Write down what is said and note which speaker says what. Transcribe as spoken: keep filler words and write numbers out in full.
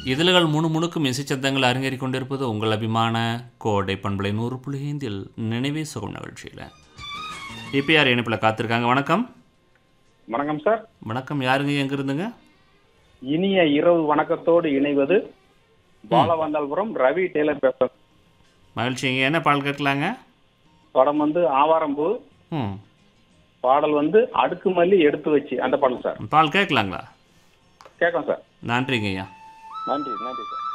Speaker 1: இதழ்கள் முணுமுணுக்கும் இசைச்சத்தங்கள் அரங்கேறிக் கொண்டிருப்பது உங்கள் அபிமான கோடை பண்பலை நூறு புள்ளி ஐந்தில் நினைவே சுகம் நிகழ்ச்சியில் இப்போ யார் இணைப்பில் காத்திருக்காங்க? வணக்கம்.
Speaker 2: வணக்கம் சார்.
Speaker 1: வணக்கம். யாருங்க, எங்க இருந்துங்க?
Speaker 2: இனிய இரவு வணக்கத்தோடு இணைவது பாலவந்தாள்புரம் ரவி டெய்லர் பேசுறேன்.
Speaker 1: மகிழ்ச்சிங்க. என்ன பாடல் கேட்கலாங்க?
Speaker 2: படம் வந்து ஆவாரம்பூ,
Speaker 1: ம்
Speaker 2: பாடல் வந்து அடுக்கு மல்லி எடுத்து வச்சு, அந்த பாடல் சார்.
Speaker 1: பாடல் கேட்கலாங்களா?
Speaker 2: கேட்கும் சார்.
Speaker 1: நன்றிங்க ஐயா.
Speaker 2: நன்றி நன்றி சார்.